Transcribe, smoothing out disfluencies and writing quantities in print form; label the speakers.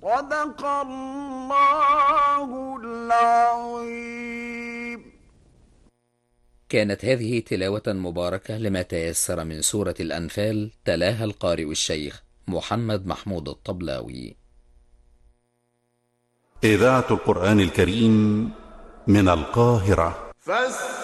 Speaker 1: صدق الله العظيم.
Speaker 2: كانت هذه تلاوة مباركة لما تيسر من سورة الأنفال، تلاها القارئ الشيخ محمد محمود الطبلاوي.
Speaker 3: إذاعة القرآن الكريم من القاهرة.